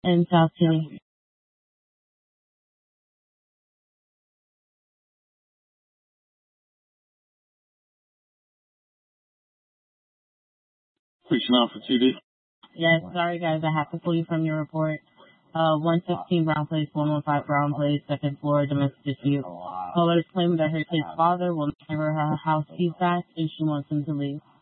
in South City. Preaching out for TD. Yes, sorry guys, I have to pull you from your report. 116 Brown Place, 115 Brown Place, second floor, domestic dispute. Caller is claiming that her kid's father will never her house keys back and she wants him to leave.